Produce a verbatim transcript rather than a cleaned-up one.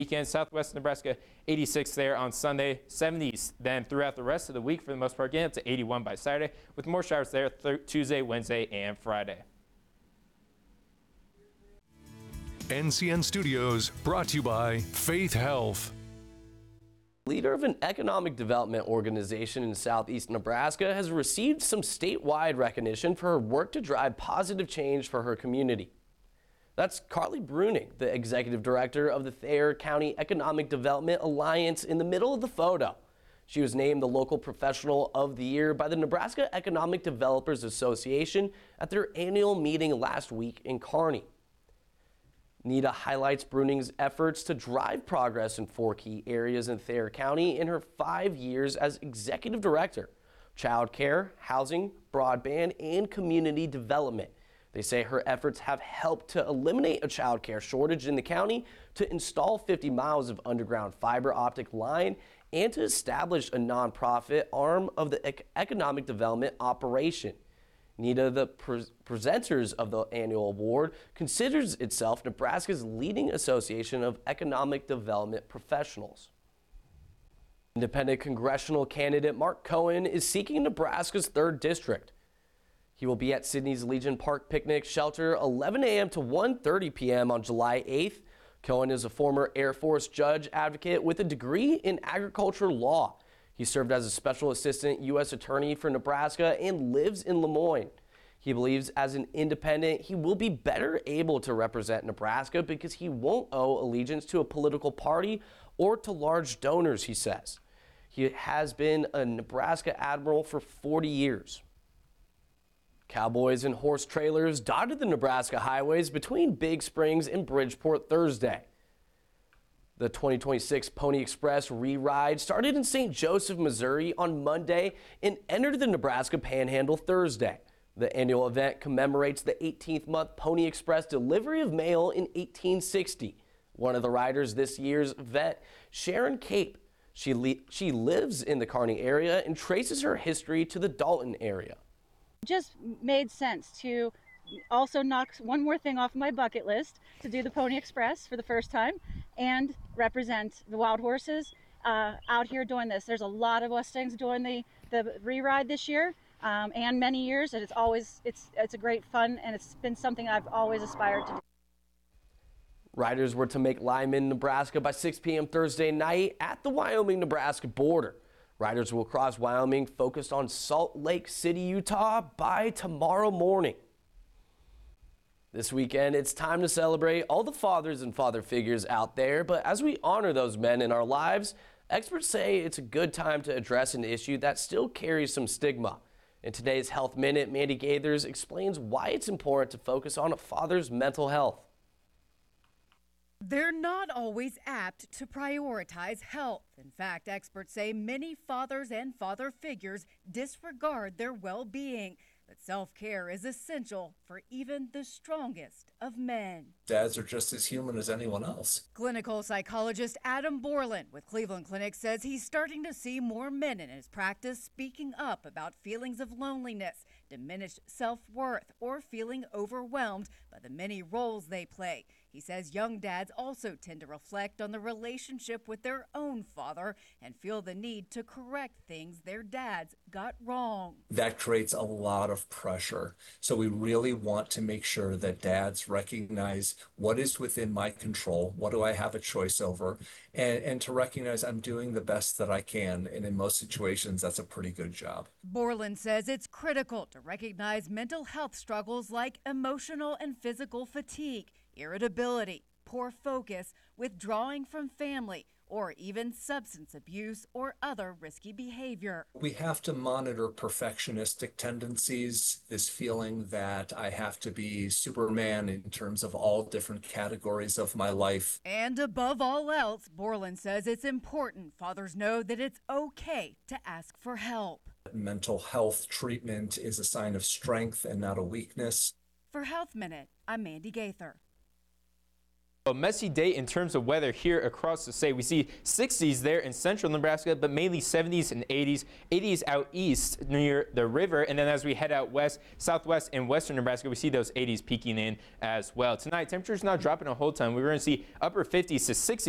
Weekend, southwest Nebraska, eighty-six there on Sunday, seventies then throughout the rest of the week for the most part, getting up to eighty-one by Saturday, with more showers there th Tuesday, Wednesday, and Friday. N C N Studios, brought to you by Faith Health. Leader of an economic development organization in southeast Nebraska has received some statewide recognition for her work to drive positive change for her community. That's Carly Bruning, the executive director of the Thayer County Economic Development Alliance, in the middle of the photo. She was named the local professional of the year by the Nebraska Economic Developers Association at their annual meeting last week in Kearney. Nita highlights Bruning's efforts to drive progress in four key areas in Thayer County in her five years as executive director: child care, housing, broadband, and community development. They say her efforts have helped to eliminate a child care shortage in the county, to install fifty miles of underground fiber optic line, and to establish a nonprofit arm of the ec economic development operation. Nita, the pre presenters of the annual award, considers itself Nebraska's leading association of economic development professionals. Independent congressional candidate Mark Cohen is seeking Nebraska's third district. He will be at Sydney's Legion Park Picnic Shelter eleven a m to one thirty p m on July eighth. Cohen is a former Air Force judge advocate with a degree in agricultural law. He served as a special assistant U S attorney for Nebraska and lives in Lemoyne. He believes as an independent, he will be better able to represent Nebraska because he won't owe allegiance to a political party or to large donors, he says. He has been a Nebraska admiral for forty years. Cowboys and horse trailers dotted the Nebraska highways between Big Springs and Bridgeport Thursday. The twenty twenty-six Pony Express re-ride started in Saint Joseph, Missouri on Monday and entered the Nebraska Panhandle Thursday. The annual event commemorates the eighteenth month Pony Express delivery of mail in eighteen sixty. One of the riders this year's event, Sharon Cape, she, li she lives in the Kearney area and traces her history to the Dalton area. Just made sense to also knock one more thing off my bucket list, to do the Pony Express for the first time and represent the wild horses uh, out here doing this. There's a lot of Mustangs doing the, the re-ride this year um, and many years, and it's always, it's, it's a great fun, and it's been something I've always aspired to do. Riders were to make Lyman, Nebraska by six p m Thursday night at the Wyoming-Nebraska border. Riders will cross Wyoming focused on Salt Lake City, Utah by tomorrow morning. This weekend, it's time to celebrate all the fathers and father figures out there, but as we honor those men in our lives, experts say it's a good time to address an issue that still carries some stigma. In today's Health Minute, Mandy Gaithers explains why it's important to focus on a father's mental health. They're not always apt to prioritize health. In fact, experts say many fathers and father figures disregard their well-being. But self-care is essential for even the strongest of men. Dads are just as human as anyone else. Clinical psychologist Adam Borland with Cleveland Clinic says he's starting to see more men in his practice speaking up about feelings of loneliness, diminished self-worth, or feeling overwhelmed by the many roles they play. He says young dads also tend to reflect on the relationship with their own father and feel the need to correct things their dads got wrong. That creates a lot of pressure. So we really want to make sure that dads recognize what is within my control, what do I have a choice over, and, and to recognize I'm doing the best that I can. And in most situations, that's a pretty good job. Borland says it's critical to recognize mental health struggles like emotional and physical fatigue, irritability, poor focus, withdrawing from family, or even substance abuse or other risky behavior. We have to monitor perfectionistic tendencies, this feeling that I have to be Superman in terms of all different categories of my life. And above all else, Borland says it's important fathers know that it's okay to ask for help. Mental health treatment is a sign of strength and not a weakness. For Health Minute, I'm Mandy Gaither. A messy day in terms of weather here across the state. We see sixties there in central Nebraska, but mainly seventies and eighties. eighties out east near the river, and then as we head out west, southwest, and western Nebraska, we see those eighties peaking in as well. Tonight, temperatures not dropping a whole ton. We're going to see upper fifties to sixties.